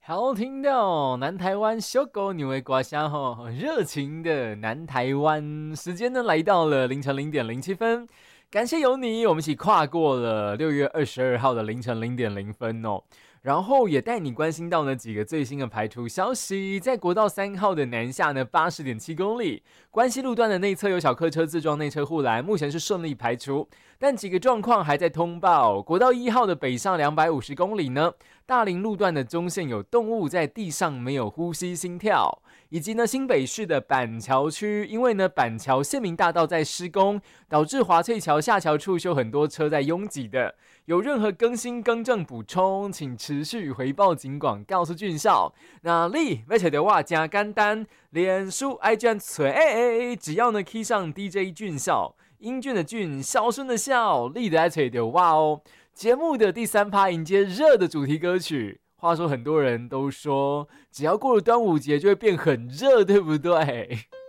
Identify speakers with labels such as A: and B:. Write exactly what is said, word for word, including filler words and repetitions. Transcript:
A: 好听到南台湾小狗牛的瓜声吼，热情的南台湾，时间呢来到了凌晨零点零七分，感谢有你，我们一起跨过了六月二十二号的凌晨零点零分哦。然后也带你关心到呢几个最新的排除消息，在国道三号的南下呢八十点七公里，关西路段的内侧有小客车自撞内车护栏，目前是顺利排除，但几个状况还在通报。国道一号的北上两百五十公里呢，大林路段的中线有动物在地上没有呼吸心跳，以及呢新北市的板桥区，因为呢板桥县民大道在施工，导致华翠桥下桥处有很多车在拥挤的，有任何更新更正补充，请持续回报警广告诉俊孝。那你要找到我真简单，脸书 I G 找，只要呢 key 上 D J 俊孝，英俊的俊，孝顺的孝，你就要找到我哦。节目的第三趴迎接热的主题歌曲。话说很多人都说，只要过了端午节就会变很热，对不对？